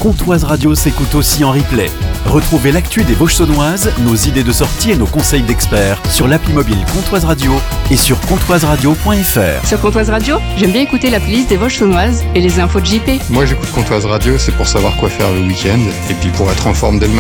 Comtoise Radio s'écoute aussi en replay. Retrouvez l'actu des Vosges saunoises, nos idées de sortie et nos conseils d'experts sur l'appli mobile Comtoise Radio et sur comtoiseradio.fr. Sur Comtoise Radio, j'aime bien écouter la playlist des Vosges saunoises et les infos de JP. Moi j'écoute Comtoise Radio, c'est pour savoir quoi faire le week-end et puis pour être en forme dès le matin.